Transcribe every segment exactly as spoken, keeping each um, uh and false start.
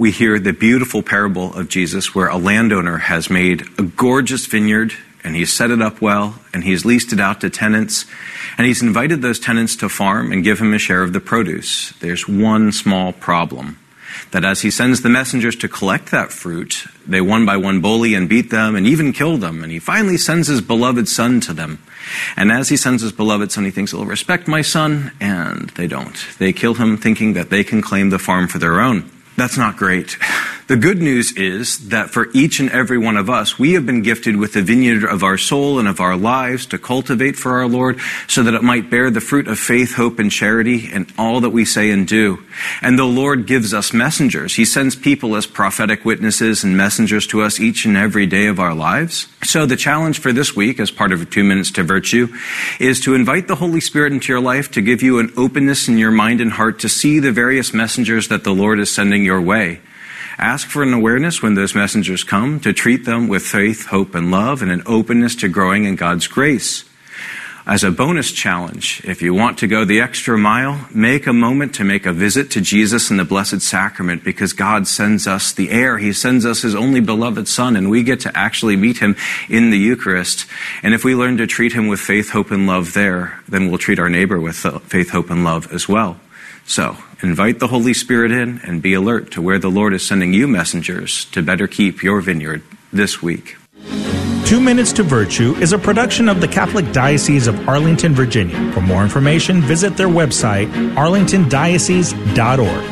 we hear the beautiful parable of Jesus where a landowner has made a gorgeous vineyard and he's set it up well and he's leased it out to tenants and he's invited those tenants to farm and give him a share of the produce. There's one small problem, that as he sends the messengers to collect that fruit, they one by one bully and beat them and even kill them. And he finally sends his beloved son to them. And as he sends his beloved son, he thinks, they'll respect my son, and they don't. They kill him thinking that they can claim the farm for their own. That's not great. The good news is that for each and every one of us, we have been gifted with the vineyard of our soul and of our lives to cultivate for our Lord so that it might bear the fruit of faith, hope, and charity in all that we say and do. And the Lord gives us messengers. He sends people as prophetic witnesses and messengers to us each and every day of our lives. So the challenge for this week, as part of Two Minutes to Virtue, is to invite the Holy Spirit into your life to give you an openness in your mind and heart to see the various messengers that the Lord is sending your way. Ask for an awareness when those messengers come, to treat them with faith, hope, and love, and an openness to growing in God's grace. As a bonus challenge, if you want to go the extra mile, make a moment to make a visit to Jesus in the Blessed Sacrament, because God sends us the heir. He sends us his only beloved Son, and we get to actually meet him in the Eucharist. And if we learn to treat him with faith, hope, and love there, then we'll treat our neighbor with faith, hope, and love as well. So, invite the Holy Spirit in and be alert to where the Lord is sending you messengers to better keep your vineyard this week. Two Minutes to Virtue is a production of the Catholic Diocese of Arlington, Virginia. For more information, visit their website, arlington diocese dot org.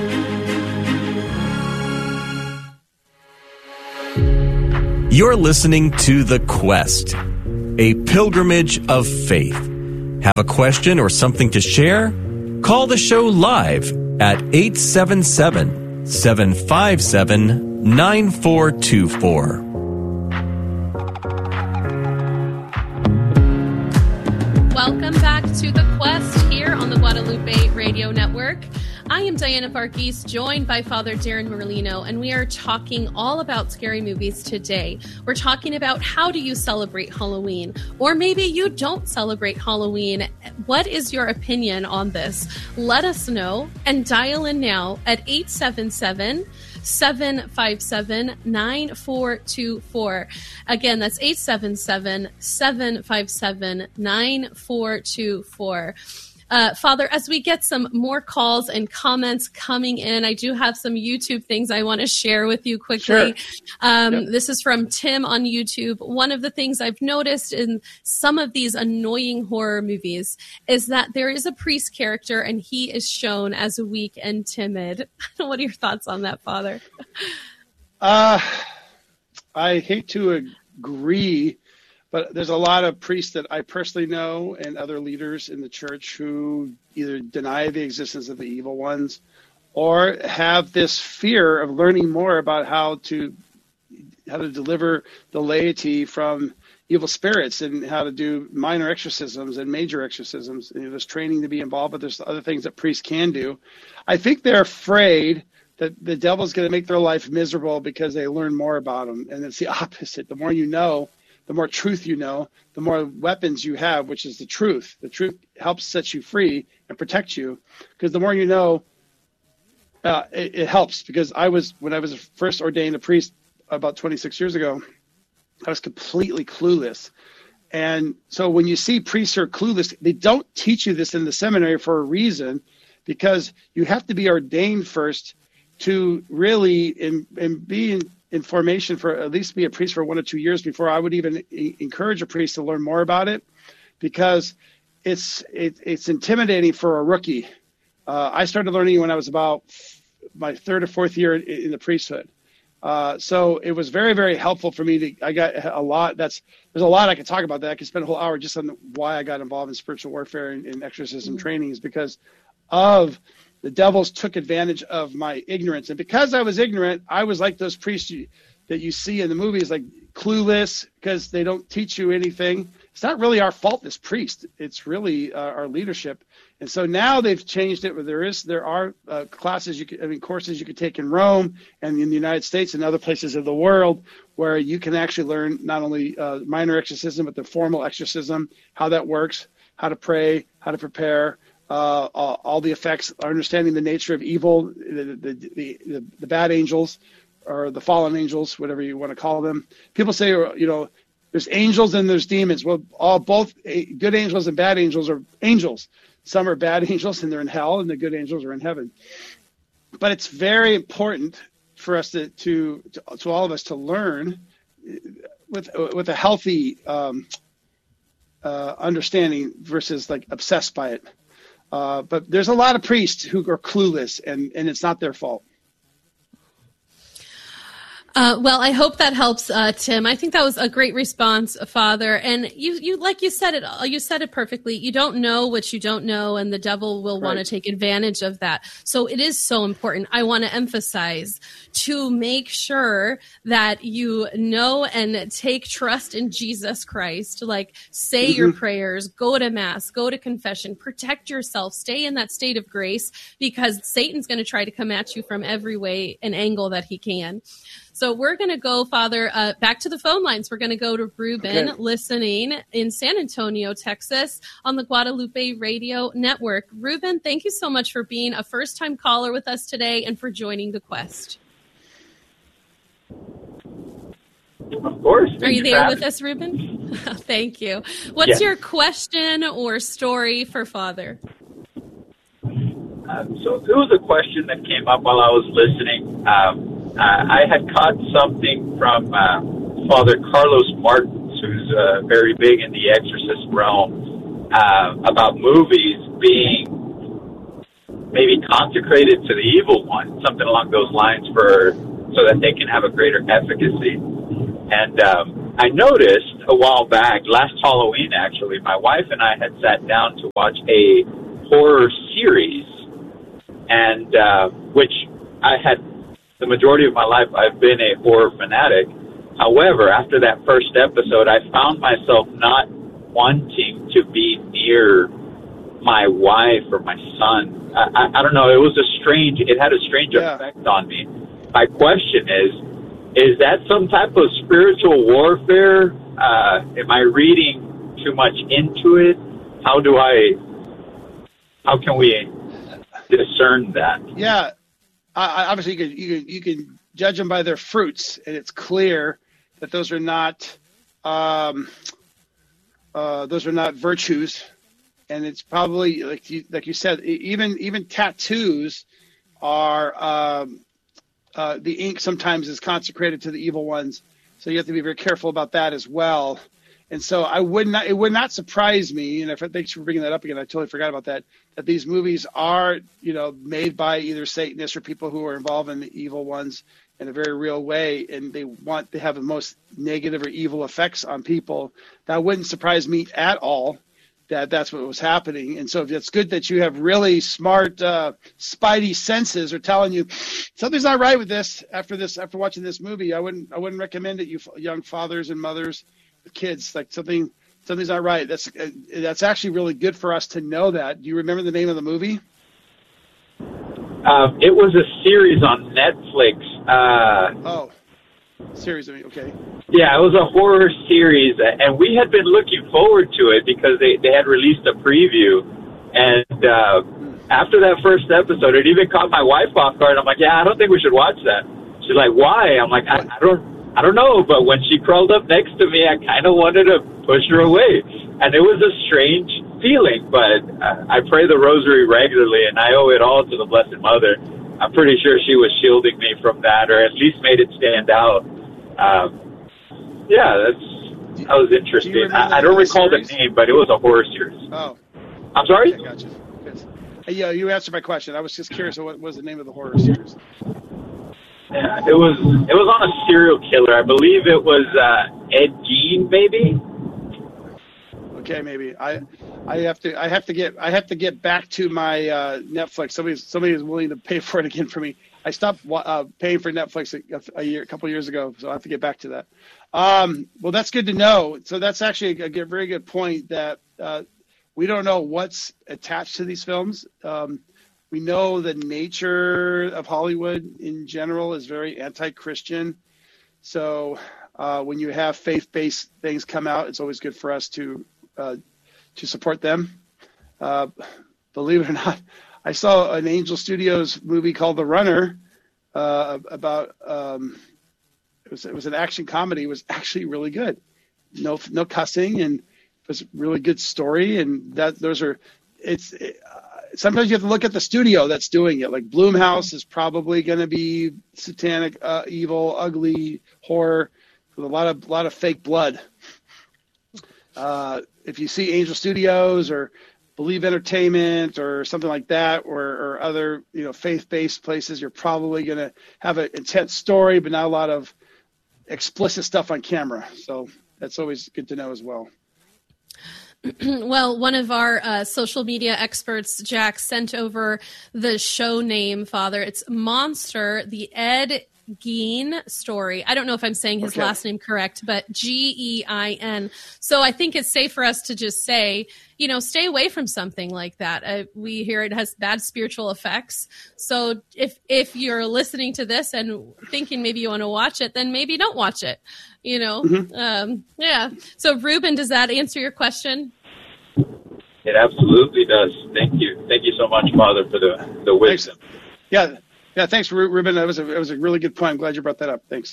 You're listening to The Quest, a pilgrimage of faith. Have a question or something to share? Call the show live at eight seven seven, seven five seven, nine four two four. Welcome back to The Quest here on the Guadalupe Radio Network. I am Diana Varghese, joined by Father Darren Merlino, and we are talking all about scary movies today. We're talking about how do you celebrate Halloween, or maybe you don't celebrate Halloween. What is your opinion on this? Let us know and dial in now at eight seven seven, seven five seven, nine four two four. Again, that's eight seven seven, seven five seven, nine four two four. Uh, Father, as we get some more calls and comments coming in, I do have some YouTube things I want to share with you quickly. Sure. Um, yep. This is from Tim on YouTube. One of the things I've noticed in some of these annoying horror movies is that there is a priest character and he is shown as weak and timid. What are your thoughts on that, Father? Uh, I hate to agree, but there's a lot of priests that I personally know and other leaders in the church who either deny the existence of the evil ones or have this fear of learning more about how to how to deliver the laity from evil spirits and how to do minor exorcisms and major exorcisms. And there's training to be involved, but there's other things that priests can do. I think they're afraid that the devil's going to make their life miserable because they learn more about them. And it's the opposite. The more you know, the more truth you know, the more weapons you have, which is the truth. The truth helps set you free and protect you, because the more you know, uh, it, it helps. Because I was, when I was first ordained a priest about twenty-six years ago, I was completely clueless. And so when you see priests who are clueless, they don't teach you this in the seminary for a reason, because you have to be ordained first to really in, in be in, in formation for at least be a priest for one or two years before I would even e- encourage a priest to learn more about it, because it's it, it's intimidating for a rookie. Uh, I started learning when I was about my third or fourth year in, in the priesthood. Uh, so it was very, very helpful for me to, I got a lot. That's, there's a lot I could talk about that. I could spend a whole hour just on the, why I got involved in spiritual warfare and, and exorcism mm-hmm. trainings, because of the devils took advantage of my ignorance. And because I was ignorant, I was like those priests you, that you see in the movies, like clueless, because they don't teach you anything. It's not really our fault as priests. It's really uh, our leadership. And so now they've changed it where there is, there are uh, classes, you could, I mean, courses you could take in Rome and in the United States and other places of the world where you can actually learn not only uh, minor exorcism, but the formal exorcism, how that works, how to pray, how to prepare, uh, all, all the effects, understanding the nature of evil, the the, the the the bad angels or the fallen angels, whatever you want to call them. People say, you know, there's angels and there's demons. Well, all both good angels and bad angels are angels. Some are bad angels and they're in hell, and the good angels are in heaven. But it's very important for us to to to, to all of us to learn with with a healthy um, uh, understanding versus like obsessed by it. Uh, but there's a lot of priests who are clueless, and, and it's not their fault. Uh, well, I hope that helps, uh, Tim. I think that was a great response, Father. And you, you, like you said it, you said it perfectly. You don't know what you don't know, and the devil will Right. want to take advantage of that. So it is so important. I want to emphasize to make sure that you know and take trust in Jesus Christ. Like, say Mm-hmm. your prayers, go to mass, go to confession, protect yourself, stay in that state of grace, because Satan's going to try to come at you from every way and angle that he can. So we're going to go, Father, uh, back to the phone lines. We're going to go to Ruben, Okay. listening in San Antonio, Texas, on the Guadalupe Radio Network. Ruben, thank you so much for being a first-time caller with us today and for joining the Quest. Of course. Are you Thanks there for with having us, Ruben? Thank you. What's Yes. your question or story for Father? me. Um, so it was a question that came up while I was listening. Um, uh, I had caught something from uh, Father Carlos Martins, who's uh, very big in the exorcist realm, uh, about movies being maybe consecrated to the evil one, something along those lines, for so that they can have a greater efficacy. And um, I noticed a while back, last Halloween actually, my wife and I had sat down to watch a horror series, and uh, which I had, the majority of my life, I've been a horror fanatic. However, after that first episode, I found myself not wanting to be near my wife or my son. I, I, I don't know, it was a strange, it had a strange Yeah. effect on me. My question is, is that some type of spiritual warfare? Uh, am I reading too much into it? How do I, how can we discern that? Yeah, I, I- obviously you can, you can you can judge them by their fruits, and it's clear that those are not um, uh, those are not virtues, and it's probably like you like you said, e- even even tattoos are um, uh, the ink sometimes is consecrated to the evil ones, so you have to be very careful about that as well. And so I would not, it would not surprise me, and if, thanks for bringing that up again, I totally forgot about that, that these movies are, you know, made by either Satanists or people who are involved in the evil ones in a very real way, and they want to have the most negative or evil effects on people. That wouldn't surprise me at all, that that's what was happening. And so if it's good that you have really smart uh, spidey senses are telling you something's not right with this after this, after watching this movie, I wouldn't, I wouldn't recommend it, you young fathers and mothers, kids, like something something's not right. That's uh, that's actually really good for us to know that. Do you remember the name of the movie? Um, it was a series on Netflix. Uh, Oh, series of okay. yeah, it was a horror series, and we had been looking forward to it because they, they had released a preview. And uh, after that first episode, it even caught my wife off guard. I'm like, yeah, I don't think we should watch that. She's like, why? I'm like, I, I don't I don't know, but when she crawled up next to me, I kind of wanted to push her away. And it was a strange feeling, but uh, I pray the rosary regularly, and I owe it all to the Blessed Mother. I'm pretty sure she was shielding me from that, or at least made it stand out. Um, yeah, that's that was interesting. Do you remember I, I the don't name of the recall the series? name, but it was a horror series. Oh, I'm sorry? okay, gotcha. Good. Hey, yeah, you answered my question. I was just curious what was the name of the horror series. Yeah, it was it was on a serial killer. I believe it was uh, Ed Gein, maybe. Okay, maybe I, I have to, I have to get, I have to get back to my uh, Netflix. Somebody, somebody is willing to pay for it again for me. I stopped uh, paying for Netflix a, a year, a couple of years ago, so I have to get back to that. Um, well, that's good to know. So that's actually a, a very good point that uh, we don't know what's attached to these films. Um, we know the nature of Hollywood in general is very anti-Christian. So uh, when you have faith-based things come out, it's always good for us to uh, to support them. Uh, believe it or not, I saw an Angel Studios movie called The Runner uh, about um, it was it was an action comedy. It was actually really good. No no cussing, and it was a really good story. And that those are it's. It, uh, sometimes you have to look at the studio that's doing it. Like Blumhouse is probably going to be satanic, uh, evil, ugly, horror, with a lot of a lot of fake blood. Uh, if you see Angel Studios or Believe Entertainment or something like that, or, or other you know faith-based places, you're probably going to have an intense story, but not a lot of explicit stuff on camera. So that's always good to know as well. Well, one of our uh, social media experts, Jack, sent over the show name, Father. It's Monster, the Ed Gein story. I don't know if I'm saying his okay. last name correct, but G E I N. So I think it's safe for us to just say, you know, stay away from something like that. Uh, we hear it has bad spiritual effects. So if if you're listening to this and thinking maybe you want to watch it, then maybe don't watch it. You know, mm-hmm. um, yeah. So Ruben, does that answer your question? It absolutely does. Thank you. Thank you so much, Father, for the, the wisdom. Thanks. Yeah. Yeah. Thanks, Ruben. That was a, that was a really good point. I'm glad you brought that up. Thanks.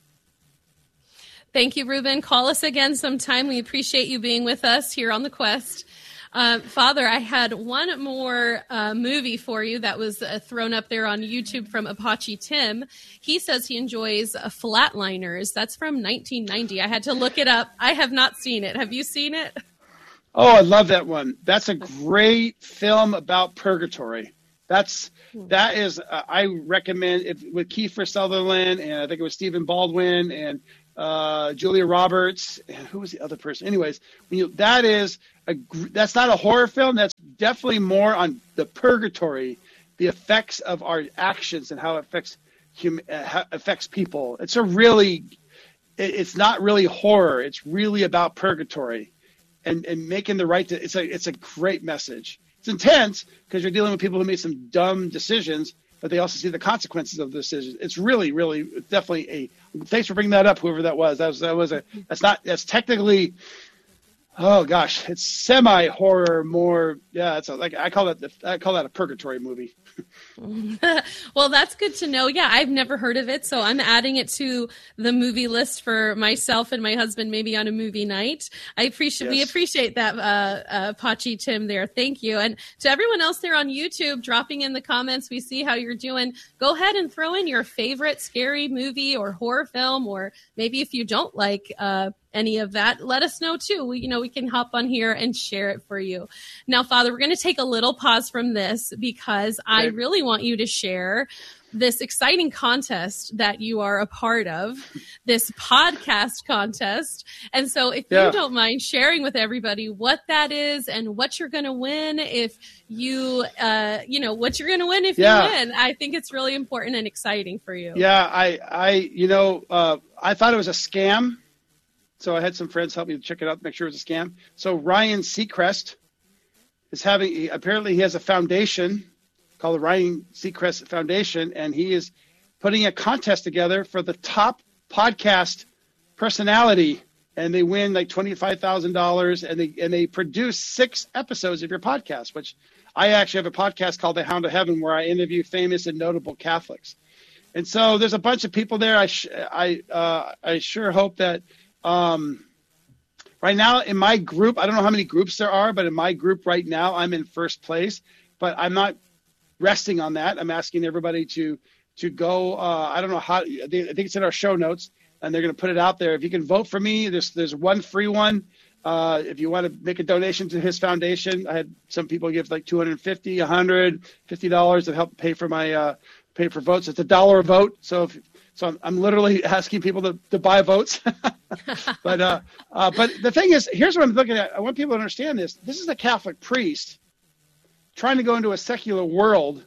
Thank you, Ruben. Call us again sometime. We appreciate you being with us here on The Quest. Uh, Father, I had one more uh, movie for you that was uh, thrown up there on YouTube from Apache Tim. He says he enjoys uh, Flatliners. That's from nineteen ninety. I had to look it up. I have not seen it. Have you seen it? Oh, I love that one. That's a great film about purgatory. That's that is uh, I recommend it with Kiefer Sutherland, and I think it was Stephen Baldwin and uh, Julia Roberts, and who was the other person? Anyways, when you that is a that's not a horror film. That's definitely more on the purgatory, the effects of our actions and how it affects hum, uh, how it affects people. It's a really, it, it's not really horror. It's really about purgatory, and and making the right. To, it's a it's a great message. It's intense because you're dealing with people who made some dumb decisions, but they also see the consequences of the decisions. It's really, really, definitely a. Thanks for bringing that up, whoever that was. That was that was a. That's not. That's technically. Oh gosh, it's semi horror, more. Yeah, it's a, like I call it. The, I call that a purgatory movie. Well, that's good to know. Yeah, I've never heard of it, so I'm adding it to the movie list for myself and my husband, maybe on a movie night. I appreciate yes. we appreciate that, uh, uh, Pachi Tim there. Thank you, and to everyone else there on YouTube, dropping in the comments. We see how you're doing. Go ahead and throw in your favorite scary movie or horror film, or maybe if you don't like uh, any of that, let us know too. We, you know, we can hop on here and share it for you. Now, Father, we're going to take a little pause from this because okay. I really want you to share this exciting contest that you are a part of, this podcast contest. And so if yeah. you don't mind sharing with everybody what that is and what you're going to win if you, uh, you know, what you're going to win if yeah. you win. I think it's really important and exciting for you. Yeah, I, I you know, uh, I thought it was a scam. So I had some friends help me check it out, make sure it was a scam. So Ryan Seacrest is having, apparently he has a foundation called the Ryan Seacrest Foundation, and he is putting a contest together for the top podcast personality, and they win like twenty-five thousand dollars, and they and they produce six episodes of your podcast, which I actually have a podcast called The Hound of Heaven where I interview famous and notable Catholics. And so there's a bunch of people there. I sh- I uh, I sure hope that um, right now in my group, I don't know how many groups there are, but in my group right now, I'm in first place, but I'm not resting on that. I'm asking everybody to to go. Uh, I don't know how. I think it's in our show notes, and they're going to put it out there. If you can vote for me, there's there's one free one. Uh, if you want to make a donation to his foundation, I had some people give like two hundred fifty dollars, one hundred fifty dollars to help pay for my uh, pay for votes. It's a dollar a vote, so if, so I'm, I'm literally asking people to, to buy votes. but uh, uh, but the thing is, here's what I'm looking at. I want people to understand this. This is a Catholic priest trying to go into a secular world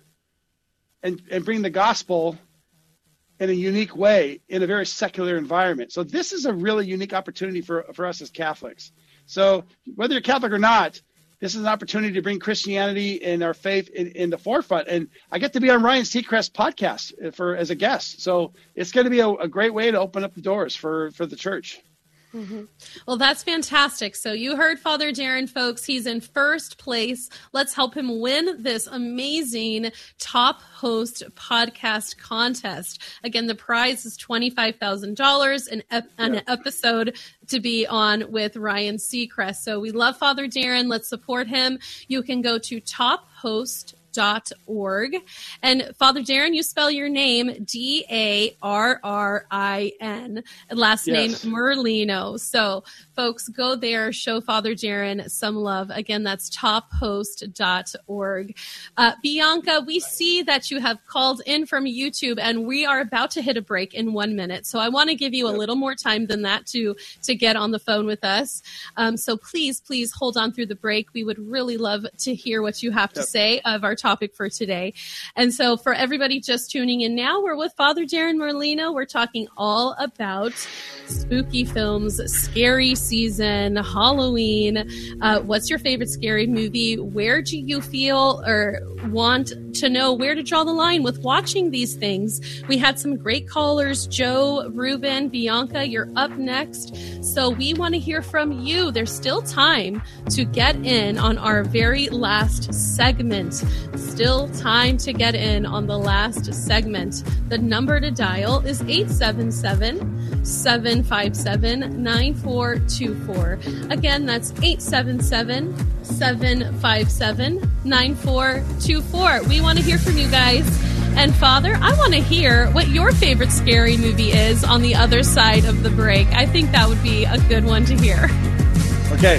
and, and bring the gospel in a unique way in a very secular environment. So this is a really unique opportunity for, for us as Catholics. So whether you're Catholic or not, this is an opportunity to bring Christianity and our faith in, in the forefront. And I get to be on Ryan Seacrest's podcast for as a guest. So it's going to be a, a great way to open up the doors for, for the church. Mm-hmm. Well, that's fantastic. So you heard Father Darren, folks. He's in first place. Let's help him win this amazing Top Host podcast contest. Again, the prize is twenty-five thousand dollars, an, ep- an episode to be on with Ryan Seacrest. So we love Father Darren. Let's support him. You can go to top host dot org. And Father Darren, you spell your name D A R R I N, last yes. name Merlino. So folks, go there, show Father Darren some love. Again, that's top host dot org. Uh, Bianca, we see that you have called in from YouTube, and we are about to hit a break in one minute. So I want to give you a little more time than that to, to get on the phone with us. Um, so please, please hold on through the break. We would really love to hear what you have to yep. say of our topic for today. And so for everybody just tuning in now, we're with Father Darren Merlino. We're talking all about spooky films, scary season, Halloween. Uh, what's your favorite scary movie? Where do you feel or want to know where to draw the line with watching these things? We had some great callers, Joe, Ruben, Bianca, you're up next. So we want to hear from you. There's still time to get in on our very last segment. Still time to get in on the last segment. The number to dial is eight seven seven, seven five seven, nine four two four. Again, that's eight seven seven, seven five seven, nine four two four. We want to hear from you guys. And Father, I want to hear what your favorite scary movie is on the other side of the break. I think that would be a good one to hear. Okay.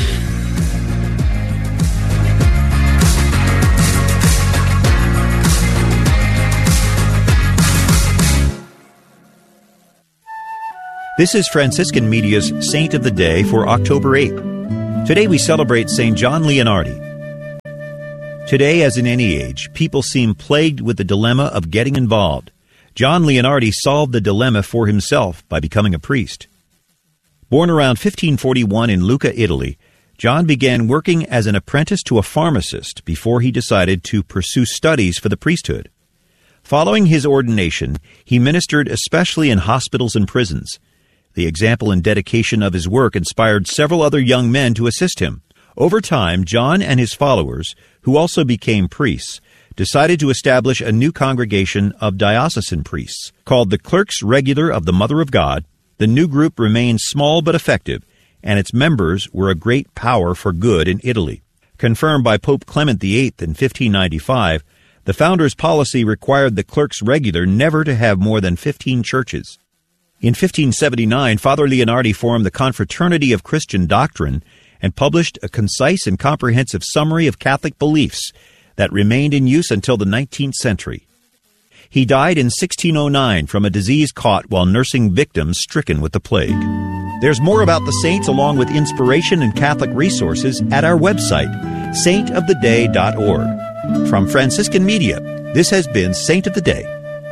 This is Franciscan Media's Saint of the Day for October eighth. Today we celebrate Saint John Leonardi. Today, as in any age, people seem plagued with the dilemma of getting involved. John Leonardi solved the dilemma for himself by becoming a priest. Born around fifteen forty-one in Lucca, Italy, John began working as an apprentice to a pharmacist before he decided to pursue studies for the priesthood. Following his ordination, he ministered especially in hospitals and prisons. The example and dedication of his work inspired several other young men to assist him. Over time, John and his followers, who also became priests, decided to establish a new congregation of diocesan priests, called the Clerks Regular of the Mother of God. The new group remained small but effective, and its members were a great power for good in Italy. Confirmed by Pope Clement the eighth in fifteen ninety-five, the founder's policy required the Clerks Regular never to have more than fifteen churches. In fifteen seventy-nine, Father Leonardi formed the Confraternity of Christian Doctrine and published a concise and comprehensive summary of Catholic beliefs that remained in use until the nineteenth century. He died in sixteen oh nine from a disease caught while nursing victims stricken with the plague. There's more about the saints along with inspiration and Catholic resources at our website, saint of the day dot org. From Franciscan Media, this has been Saint of the Day.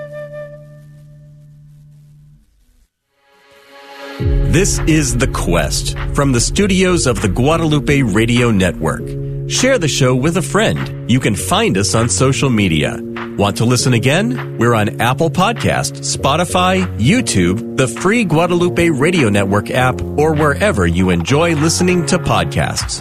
This is The Quest from the studios of the Guadalupe Radio Network. Share the show with a friend. You can find us on social media. Want to listen again? We're on Apple Podcasts, Spotify, YouTube, the free Guadalupe Radio Network app, or wherever you enjoy listening to podcasts.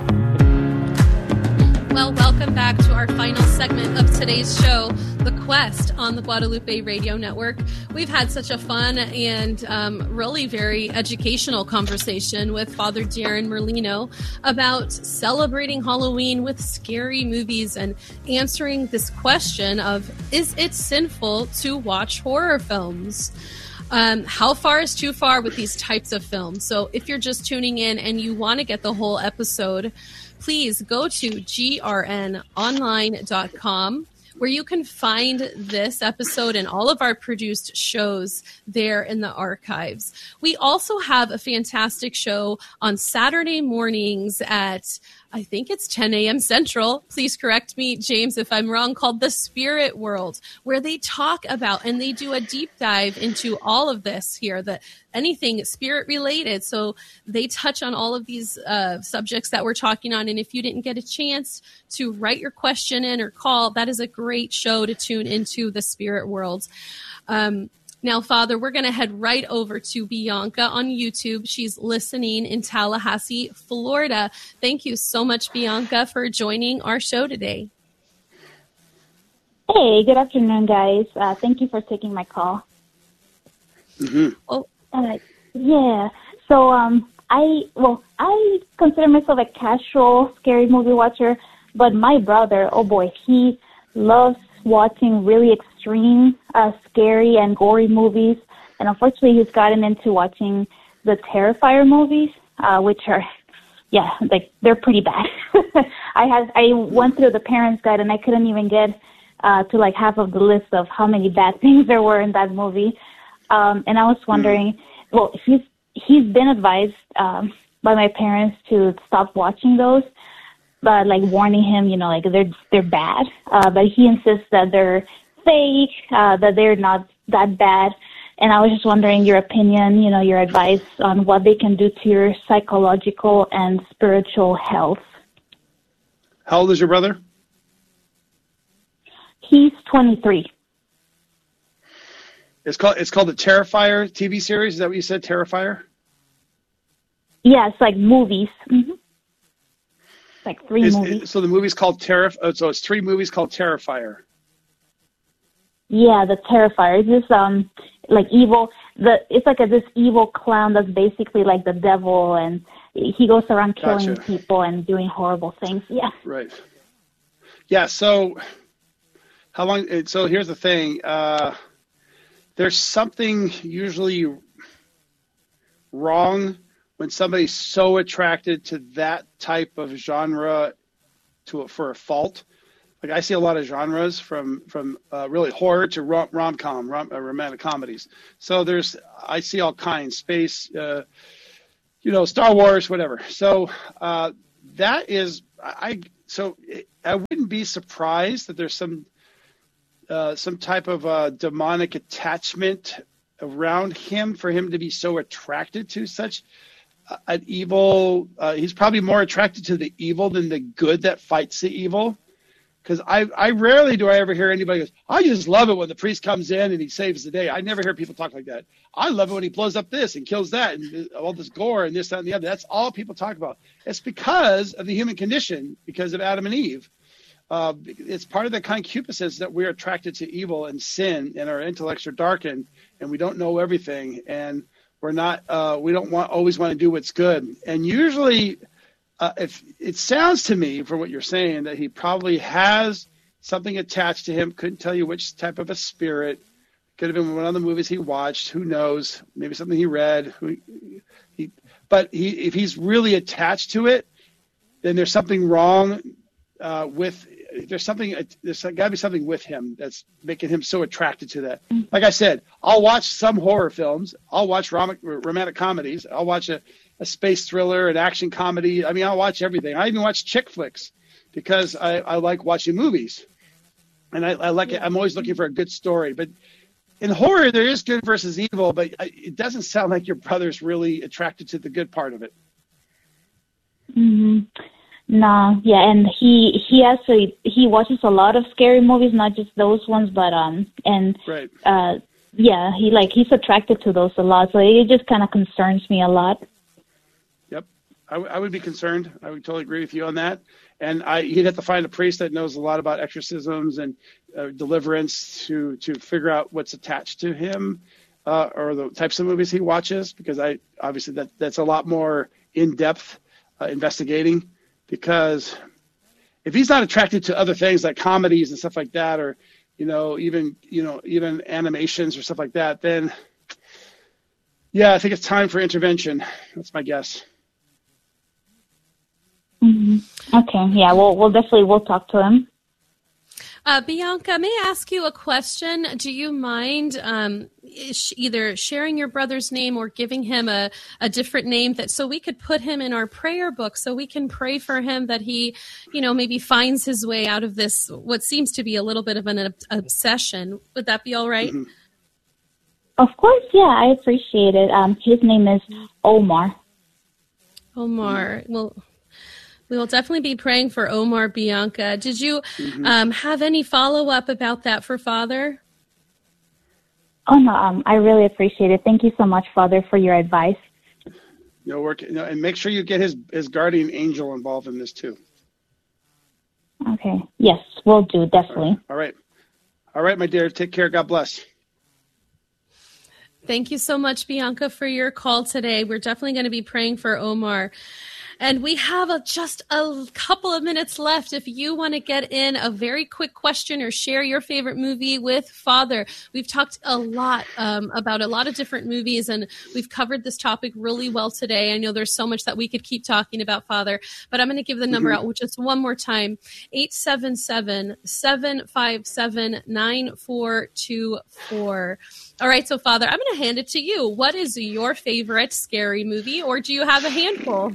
Well, welcome back to our final segment of today's show, The Quest on the Guadalupe Radio Network. We've had such a fun and um, really very educational conversation with Father Darren Merlino about celebrating Halloween with scary movies and answering this question of, is it sinful to watch horror films? Um, how far is too far with these types of films? So if you're just tuning in and you want to get the whole episode, please go to G R N online dot com, where you can find this episode and all of our produced shows there in the archives. We also have a fantastic show on Saturday mornings at I think it's ten a.m. Central. Please correct me, James, if I'm wrong, called The Spirit World, where they talk about and they do a deep dive into all of this here, that anything spirit related. So they touch on all of these uh, subjects that we're talking on. And if you didn't get a chance to write your question in or call, that is a great show to tune into, The Spirit World. Um, Now, Father, we're going to head right over to Bianca on YouTube. She's listening in Tallahassee, Florida. Thank you so much, Bianca, for joining our show today. Hey, good afternoon, guys. Uh, thank you for taking my call. Mm-hmm. Oh, uh, yeah. So, um, I well, I consider myself a casual scary movie watcher, but my brother, oh boy, he loves watching really extreme, uh, scary and gory movies. And unfortunately, he's gotten into watching the Terrifier movies, uh, which are, yeah, like they're pretty bad. I had, I went through the parents' guide and I couldn't even get uh, to like half of the list of how many bad things there were in that movie. Um, and I was wondering, well, he's, he's been advised um, by my parents to stop watching those. But like warning him, you know, like they're they're bad. Uh, but he insists that they're fake, uh, that they're not that bad. And I was just wondering your opinion, you know, your advice on what they can do to your psychological and spiritual health. How old is your brother? He's twenty-three. It's called it's called the Terrifier T V series. Is that what you said, Terrifier? Yeah, it's like movies. Mm-hmm. Like three Is, movies. So the movie's called Terrif. Oh, so it's three movies called Terrifier. Yeah, the Terrifier. It's this um like evil. The it's like a, this evil clown that's basically like the devil, and he goes around killing Gotcha. people and doing horrible things. Yeah. Right. Yeah. So how long? So here's the thing. Uh, there's something usually wrong when somebody's so attracted to that type of genre to a, for a fault. Like I see a lot of genres from from uh, really horror to rom- rom-com, rom- uh, romantic comedies. So there's I see all kinds, space, uh, you know, Star Wars, whatever. So uh, that is I. So it, I wouldn't be surprised that there's some uh, some type of uh, demonic attachment around him for him to be so attracted to such an evil. Uh, he's probably more attracted to the evil than the good that fights the evil. Because I, I rarely do I ever hear anybody goes, I just love it when the priest comes in and he saves the day. I never hear people talk like that. I love it when he blows up this and kills that and all this gore and this, that, and the other. That's all people talk about. It's because of the human condition, because of Adam and Eve. Uh, it's part of the concupiscence that we're attracted to evil and sin, and our intellects are darkened, and we don't know everything, and we're not. Uh, we don't want always want to do what's good. And usually, uh, if it sounds to me, from what you're saying, that he probably has something attached to him. Couldn't tell you which type of a spirit. Could have been one of the movies he watched. Who knows? Maybe something he read. Who, he, but he, if he's really attached to it, then there's something wrong uh, with. There's something. There's got to be something with him that's making him so attracted to that. Like I said, I'll watch some horror films. I'll watch rom- romantic comedies. I'll watch a, a space thriller, an action comedy. I mean, I'll watch everything. I even watch chick flicks because I, I like watching movies, and I, I like it. I'm always looking for a good story. But in horror, there is good versus evil. But it doesn't sound like your brother's really attracted to the good part of it. Mm-hmm. No, yeah, and he he actually he watches a lot of scary movies, not just those ones, but um and right. uh yeah, he like he's attracted to those a lot, so it just kind of concerns me a lot. Yep, I, w- I would be concerned. I would totally agree with you on that. And I he'd have to find a priest that knows a lot about exorcisms and uh, deliverance to to figure out what's attached to him uh, or the types of movies he watches, because I obviously that that's a lot more in depth uh, investigating. Because if he's not attracted to other things like comedies and stuff like that, or, you know, even, you know, even animations or stuff like that, then, yeah, I think it's time for intervention. That's my guess. Mm-hmm. Okay. Yeah. We'll, we'll definitely, we'll talk to him. Uh, Bianca, may I ask you a question? Do you mind um, sh- either sharing your brother's name or giving him a, a different name that so we could put him in our prayer book so we can pray for him that he, you know, maybe finds his way out of this, what seems to be a little bit of an ob- obsession. Would that be all right? Mm-hmm. Of course, yeah, I appreciate it. Um, his name is Omar. Omar. Well, we will definitely be praying for Omar, Bianca. Did you mm-hmm. um, have any follow-up about that for Father? Oh, no, um, I really appreciate it. Thank you so much, Father, for your advice. No work, no, and make sure you get his, his guardian angel involved in this, too. Okay. Yes, we'll do, definitely. All right. All right, All right, my dear. Take care. God bless. Thank you so much, Bianca, for your call today. We're definitely going to be praying for Omar. And we have a, just a couple of minutes left. If you want to get in a very quick question or share your favorite movie with Father. We've talked a lot um, about a lot of different movies, and we've covered this topic really well today. I know there's so much that we could keep talking about, Father, but I'm going to give the number mm-hmm. out just one more time, eight seven seven, seven five seven, nine four two four. All right, so Father, I'm going to hand it to you. What is your favorite scary movie, or do you have a handful?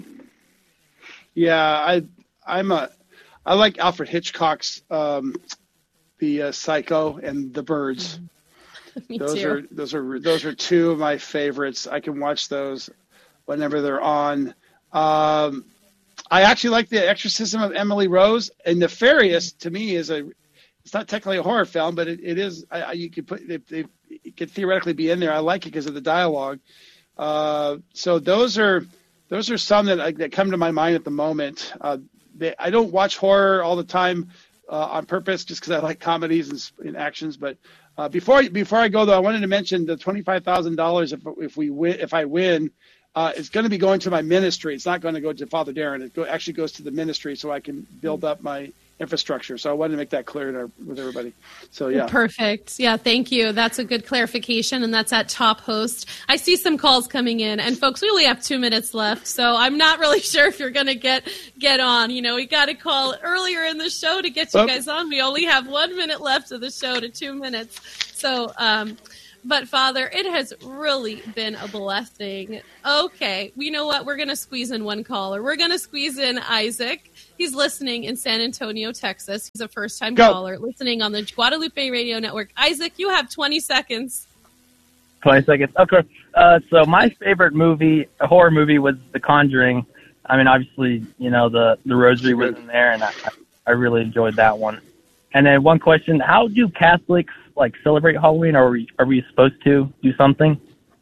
Yeah, I I'm a I like Alfred Hitchcock's um, the uh, Psycho and The Birds. Me those too. are those are those are two of my favorites. I can watch those whenever they're on. Um, I actually like The Exorcism of Emily Rose, and Nefarious to me is a it's not technically a horror film, but it, it is. I, I, you could put it, it, it could theoretically be in there. I like it because of the dialogue. Uh, so those are. Those are some that, I, that come to my mind at the moment. Uh, they, I don't watch horror all the time uh, on purpose, just because I like comedies and, and actions. But uh, before before I go, though, I wanted to mention the twenty-five thousand dollars if if we win, if I win, uh, it's going to be going to my ministry. It's not going to go to Father Darren. It go, actually goes to the ministry, so I can build up my infrastructure. So I wanted to make that clear to our, with everybody. So yeah. Perfect. Yeah, thank you. That's a good clarification, and that's at Top Host. I see some calls coming in, and folks, we only have two minutes left, so I'm not really sure if you're going to get get on. You know, we got to call earlier in the show to get you oh. guys on. We only have one minute left of the show to two minutes. So, um, but Father, it has really been a blessing. Okay, you know what? We're going to squeeze in one caller. We're going to squeeze in Isaac. He's listening in San Antonio, Texas. He's a first-time Go. caller listening on the Guadalupe Radio Network. Isaac, you have twenty seconds. twenty seconds. Okay. Uh, so my favorite movie, a horror movie, was The Conjuring. I mean, obviously, you know, the, the rosary was in there, and I, I really enjoyed that one. And then one question, how do Catholics, like, celebrate Halloween? Are we, are we supposed to do something?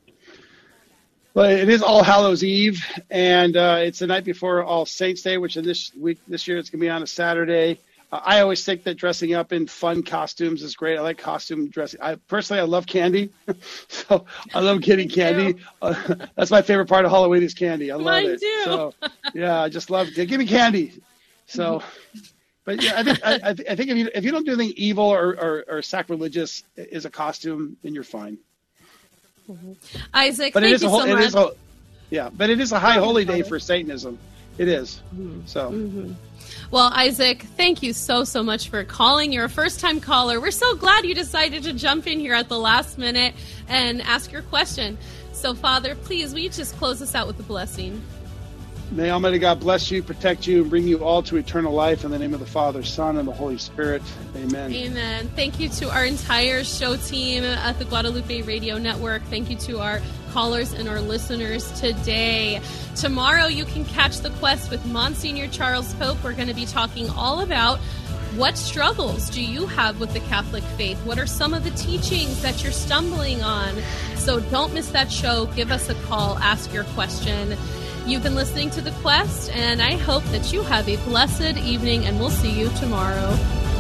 Well, it is All Hallows Eve, and uh, it's the night before All Saints Day, which in this week, this year, it's going to be on a Saturday. Uh, I always think that dressing up in fun costumes is great. I like costume dressing. I personally, I love candy, so I love getting candy. Uh, that's my favorite part of Halloween is candy. I love Mine it. too. So yeah, I just love it. Give me candy. So, but yeah, I think I, I think if you if you don't do anything evil or, or, or sacrilegious as a costume, then you're fine. Mm-hmm. Isaac, but thank it is you a whole, so it much. is a, yeah, but it is a high holy day for Satanism. It is. Mm-hmm. So. Mm-hmm. Well, Isaac, thank you so, so much for calling. You're a first-time caller. We're so glad you decided to jump in here at the last minute and ask your question. So, Father, please, will you just close us out with a blessing? May Almighty God bless you, protect you, and bring you all to eternal life in the name of the Father, Son, and the Holy Spirit. Amen. Amen. Thank you to our entire show team at the Guadalupe Radio Network. Thank you to our callers and our listeners today. Tomorrow you can catch The Quest with Monsignor Charles Pope. We're going to be talking all about what struggles do you have with the Catholic faith? What are some of the teachings that you're stumbling on? So don't miss that show. Give us a call. Ask your question. You've been listening to The Quest, and I hope that you have a blessed evening, and we'll see you tomorrow.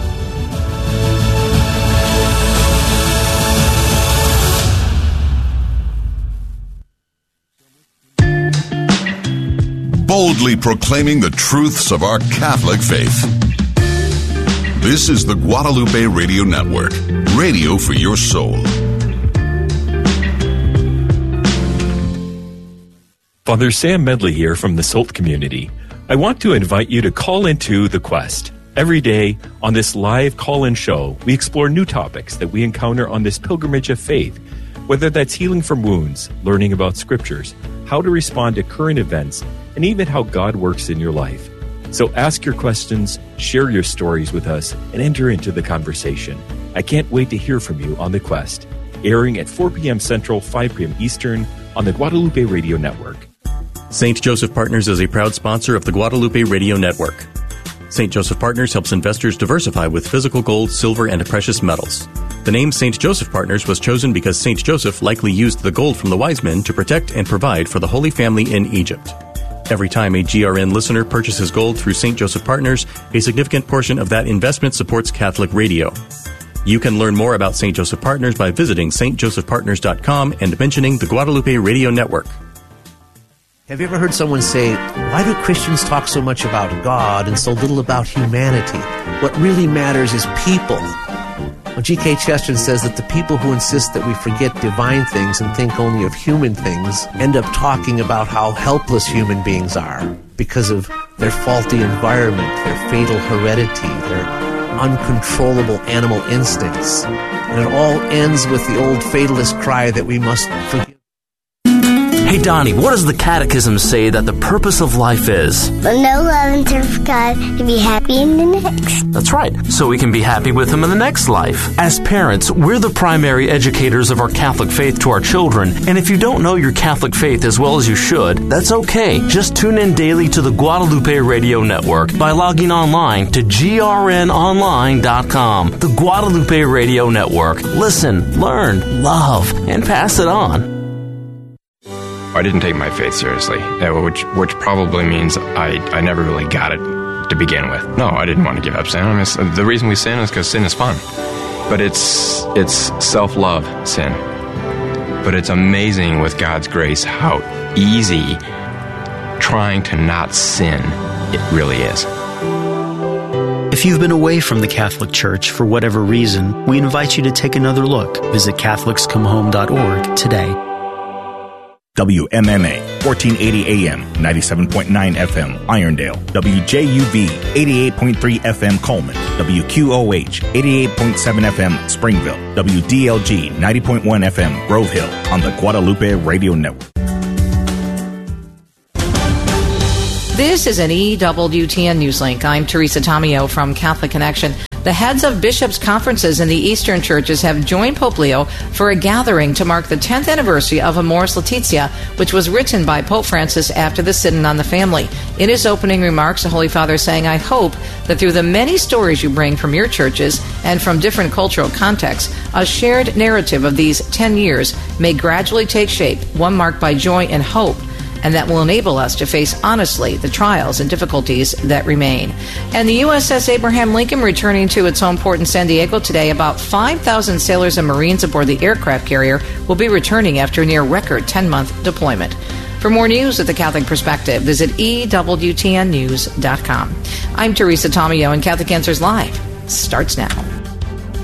Boldly proclaiming the truths of our Catholic faith. This is the Guadalupe Radio Network, radio for your soul. Father Sam Medley here from the Salt community. I want to invite you to call into The Quest. Every day on this live call-in show, we explore new topics that we encounter on this pilgrimage of faith, whether that's healing from wounds, learning about scriptures, how to respond to current events, and even how God works in your life. So ask your questions, share your stories with us, and enter into the conversation. I can't wait to hear from you on The Quest, airing at four p.m. Central, five p.m. Eastern on the Guadalupe Radio Network. Saint Joseph Partners is a proud sponsor of the Guadalupe Radio Network. Saint Joseph Partners helps investors diversify with physical gold, silver, and precious metals. The name Saint Joseph Partners was chosen because Saint Joseph likely used the gold from the wise men to protect and provide for the Holy Family in Egypt. Every time a G R N listener purchases gold through Saint Joseph Partners, a significant portion of that investment supports Catholic radio. You can learn more about Saint Joseph Partners by visiting s t joseph partners dot com and mentioning the Guadalupe Radio Network. Have you ever heard someone say, why do Christians talk so much about God and so little about humanity? What really matters is people. Well, G K Chesterton says that the people who insist that we forget divine things and think only of human things end up talking about how helpless human beings are because of their faulty environment, their fatal heredity, their uncontrollable animal instincts. And it all ends with the old fatalist cry that we must forgive. Hey, Donnie, what does the Catechism say that the purpose of life is? To know, love, and serve God, to be happy in the next. That's right, so we can be happy with Him in the next life. As parents, we're the primary educators of our Catholic faith to our children, and if you don't know your Catholic faith as well as you should, that's okay. Just tune in daily to the Guadalupe Radio Network by logging online to G R N online dot com. The Guadalupe Radio Network. Listen, learn, love, and pass it on. I didn't take my faith seriously, which which probably means I, I never really got it to begin with. No, I didn't want to give up sin. I mean, the reason we sin is because sin is fun. But it's it's self-love sin. But it's amazing with God's grace how easy trying to not sin it really is. If you've been away from the Catholic Church for whatever reason, we invite you to take another look. Visit Catholics Come Home dot org today. W M M A, fourteen eighty A M, ninety-seven point nine F M, Irondale. W J U V, eighty-eight point three F M, Coleman. W Q O H, eighty-eight point seven F M, Springville. W D L G, ninety point one F M, Grove Hill, on the Guadalupe Radio Network. This is an E W T N Newslink. I'm Teresa Tomeo from Catholic Connection. The heads of bishops' conferences in the Eastern churches have joined Pope Leo for a gathering to mark the tenth anniversary of Amoris Laetitia, which was written by Pope Francis after the Synod on the Family. In his opening remarks, the Holy Father saying, I hope that through the many stories you bring from your churches and from different cultural contexts, a shared narrative of these ten years may gradually take shape, one marked by joy and hope, and that will enable us to face honestly the trials and difficulties that remain. And the U S S Abraham Lincoln returning to its home port in San Diego today. About five thousand sailors and Marines aboard the aircraft carrier will be returning after a near-record ten-month deployment. For more news at the Catholic Perspective, visit E W T N news dot com. I'm Teresa Tomeo, and Catholic Answers Live starts now.